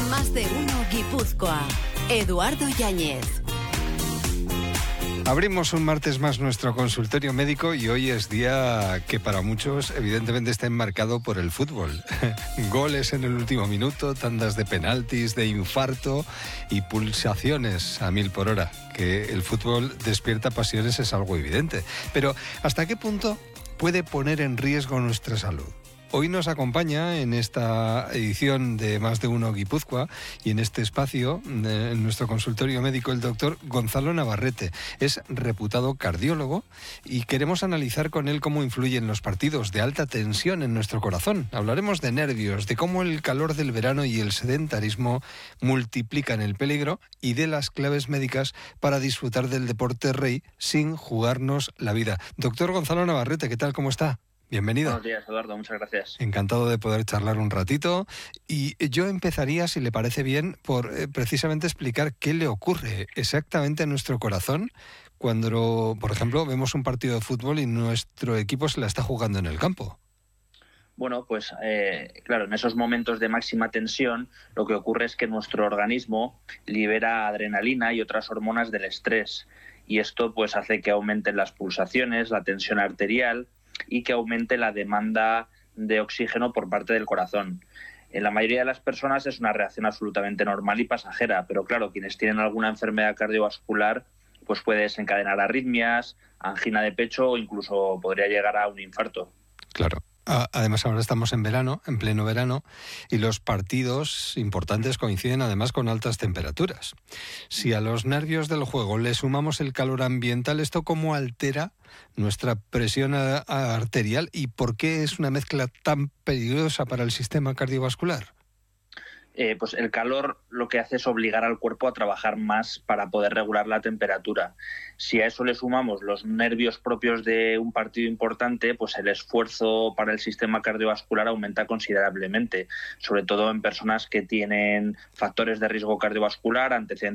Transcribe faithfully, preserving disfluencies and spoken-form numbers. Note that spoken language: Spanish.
Más de uno Guipúzcoa. Eduardo Yáñez. Abrimos un martes más nuestro consultorio médico y hoy es día que para muchos evidentemente está enmarcado por el fútbol. Goles en el último minuto, tandas de penaltis, de infarto y pulsaciones a mil por hora. Que el fútbol despierta pasiones es algo evidente. Pero ¿hasta qué punto puede poner en riesgo nuestra salud? Hoy nos acompaña en esta edición de Más de Uno Guipúzcoa y en este espacio, en nuestro consultorio médico, el doctor Gonzalo Navarrete. Es reputado cardiólogo y queremos analizar con él cómo influyen los partidos de alta tensión en nuestro corazón. Hablaremos de nervios, de cómo el calor del verano y el sedentarismo multiplican el peligro y de las claves médicas para disfrutar del deporte rey sin jugarnos la vida. Doctor Gonzalo Navarrete, ¿qué tal? ¿Cómo está? Bienvenido. Buenos días, Eduardo. Muchas gracias. Encantado de poder charlar un ratito. Y yo empezaría, si le parece bien, por eh, precisamente explicar qué le ocurre exactamente a nuestro corazón cuando, por ejemplo, vemos un partido de fútbol y nuestro equipo se la está jugando en el campo. Bueno, pues eh, claro, en esos momentos de máxima tensión lo que ocurre es que nuestro organismo libera adrenalina y otras hormonas del estrés. Y esto pues hace que aumenten las pulsaciones, la tensión arterial y que aumente la demanda de oxígeno por parte del corazón. En la mayoría de las personas es una reacción absolutamente normal y pasajera, pero claro, quienes tienen alguna enfermedad cardiovascular pues puede desencadenar arritmias, angina de pecho o incluso podría llegar a un infarto. Claro. Además, ahora estamos en verano, en pleno verano, y los partidos importantes coinciden además con altas temperaturas. Si a los nervios del juego le sumamos el calor ambiental, ¿esto cómo altera nuestra presión arterial y por qué es una mezcla tan peligrosa para el sistema cardiovascular? Eh, pues el calor lo que hace es obligar al cuerpo a trabajar más para poder regular la temperatura. Si a eso le sumamos los nervios propios de un partido importante, pues el esfuerzo para el sistema cardiovascular aumenta considerablemente, sobre todo en personas que tienen factores de riesgo cardiovascular, antecedentes